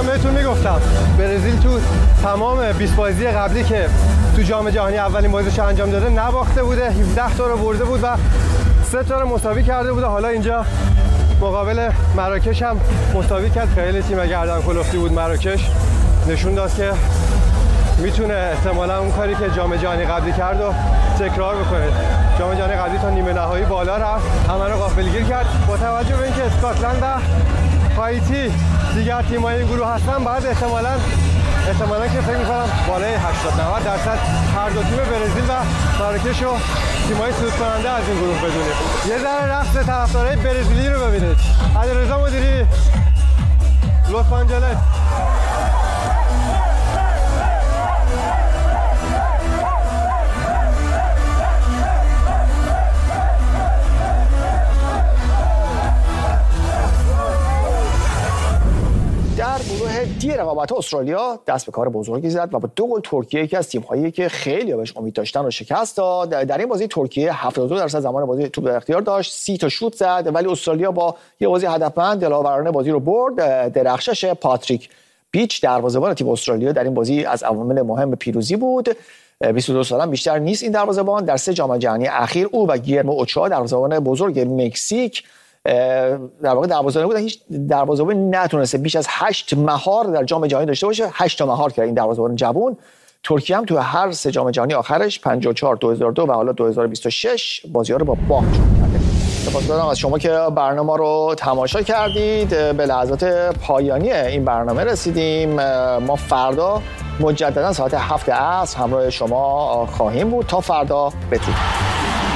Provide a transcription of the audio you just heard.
داشتم بهتون میگفتم برزیل تو تمام 20 بازی قبلی که تو جام جهانی اولین بازیش انجام داده نباخته بوده، 17 تا رو برده بود و 3 تا رو مساوی کرده بوده. حالا اینجا مقابل مراکش هم مساوی کرد. خیلی تیم گردن کلفتی بود مراکش، نشون داد که میتونه احتمالا اون کاری که جام جهانی قبلی کرد و تکرار بکنه. جام جهانی قبلی تا نیمه نهایی بالا رفت، همه رو غافلگیر کرد. با توجه به اینکه اسکاتلند و هایتی دیگر تیم‌های این گروه هستن، بعد احتمالاً که فکر می‌کنم بالای 80-90% هر دو تیم برزیل و مراکش و تیم‌های صعود کننده از این گروه بدونیم. یه ذره رقص طرفدارای برزیلی رو ببینید. علیرضا مدیری، لس آنجلس. در گروه دی رقابت استرالیا دست به کار بزرگی زد و با 2 گل ترکیه، یکی از تیم‌هایی که خیلی بهش امید داشتن، رو شکست داد. در این بازی ترکیه 72% زمان بازی توپ در اختیار داشت، 30 تا شوت زد، ولی استرالیا با یه بازی هدفمند دلاورانه بازی رو برد. درخشش پاتریک بیچ دروازه‌بان تیم استرالیا در این بازی از عوامل مهم پیروزی بود. 22 سالم بیشتر نیست این دروازه‌بان. در 3 جام جهانی اخیر او و گیرمو اوچوا دروازه‌بان بزرگ مکزیک در واقع دروازه‌بان بودن. هیچ دروازه‌بان نتونسته بیش از 8 مهار در جام جهانی داشته باشه. 8 تا مهار کرد این دروازه‌بان جوان. ترکیه هم تو هر 3 جام جهانی آخرش 54 2002 و حالا 2026 بازی‌ها رو با باخت شروع کرده. سپاسگزارم از شما که برنامه رو تماشا کردید. به لحظات پایانی این برنامه رسیدیم. ما فردا مجددا ساعت 7 عصر همراه شما خواهیم بود. تا فردا بدرود.